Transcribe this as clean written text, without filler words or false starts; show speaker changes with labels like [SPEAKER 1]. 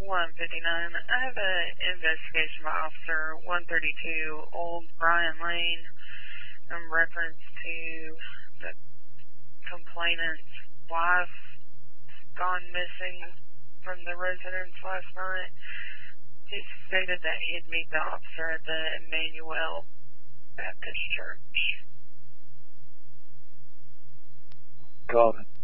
[SPEAKER 1] 159. I have an investigation by Officer 132, Old Bryan Lane, in reference to the complainant's wife gone missing from the residence last night. He stated that he'd meet the officer at the Emmanuel Baptist Church.
[SPEAKER 2] Got it.